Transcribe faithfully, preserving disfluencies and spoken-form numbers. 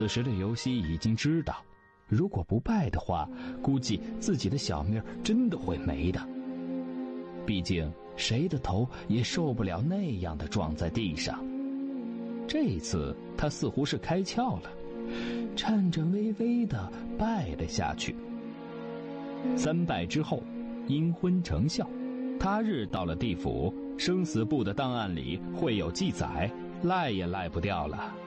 此时的尤西已经知道，如果不拜的话，估计自己的小命真的会没的。毕竟谁的头也受不了那样的撞在地上。这次他似乎是开窍了，颤颤巍巍地拜了下去。三拜之后，阴婚成效，他日到了地府，生死簿的档案里会有记载，赖也赖不掉了。